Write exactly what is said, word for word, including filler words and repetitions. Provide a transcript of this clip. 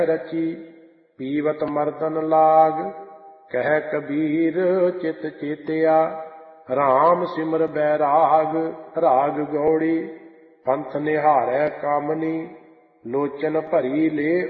रची पीवत मर्दन लाग। कह कबीर चित चेतिया राम सिमर बैराग। राग गौड़ी पंथ निहारै कामनी लोचन भरी ले